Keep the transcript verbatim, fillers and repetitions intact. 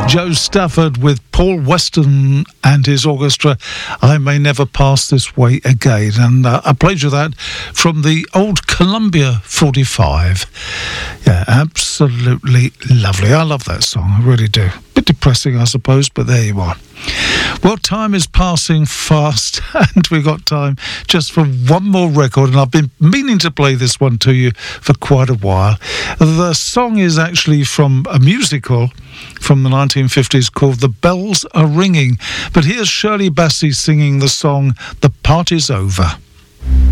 Jo Stafford with Paul Weston and his orchestra, I May Never Pass This Way Again. And uh, I played you that from the old Columbia forty-five. Yeah, absolutely lovely. I love that song, I really do. Bit depressing, I suppose, but there you are. Well, time is passing fast, and we've got time just for one more record, and I've been meaning to play this one to you for quite a while. The song is actually from a musical from the nineteen fifties called The Bells Are Ringing, but here's Shirley Bassey singing the song The Party's Over.